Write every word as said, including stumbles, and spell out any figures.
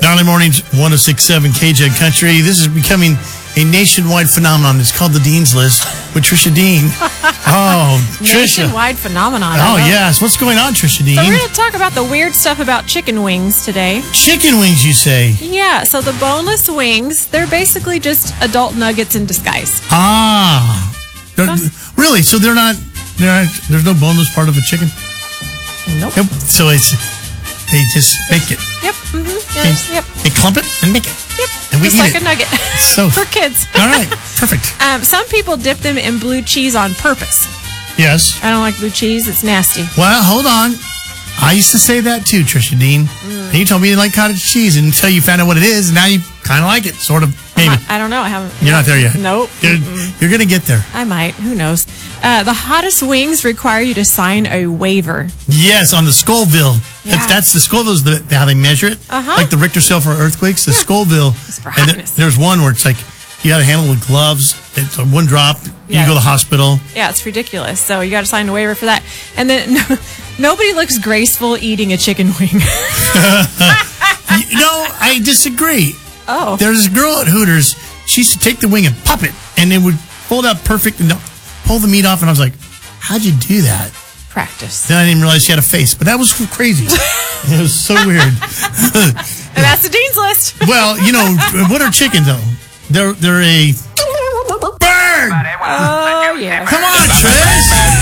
Darling Mornings, one oh six point seven K J Country. This is becoming a nationwide phenomenon. It's called the Dean's List with Trisha Dean. Oh, Trisha. Nationwide phenomenon. Oh, yes. What's going on, Trisha Dean? So we're going to talk about the weird stuff about chicken wings today. Chicken wings, you say? Yeah, so the boneless wings, they're basically just adult nuggets in disguise. Ah. They're- Really? So they're not, they're not, there's no boneless part of a chicken? Nope. Yep. So it's, they just make it. Yep. Mm-hmm. Yes, yep. They clump it and make it. Yep. And we just eat like it. a nugget. So- For kids. All right. Perfect. Um, some people dip them in blue cheese on purpose. Yes. I don't like blue cheese. It's nasty. Well, hold on. I used to say that too, Trisha Dean. Mm. And you told me you like cottage cheese until you found out what it is, and now you kind of like it, sort of, maybe. I, I don't know. I haven't. You're not there yet. Nope. You're, you're going to get there. I might. Who knows? Uh, the hottest wings require you to sign a waiver. Yes, on the Scoville. Yeah. That's, that's the Scoville's the, how they measure it. Uh-huh. Like the Richter scale for earthquakes. The Scoville. for And th- hotness. there's one where it's like you got to handle it with gloves. It's a one drop. Yeah. You go to the hospital. Yeah, it's ridiculous. So you got to sign a waiver for that. And then no, nobody looks graceful eating a chicken wing. You know, I disagree. Oh. There's this girl at Hooters. She used to take the wing and pop it, and it would fold out perfect and pull the meat off. And I was like, how'd you do that? Practice. Then I didn't realize she had a face, but that was crazy. It was so weird. And that's the Dean's List. Well, you know, what are chickens, though? They're, they're a bird. Oh, yeah. Come on.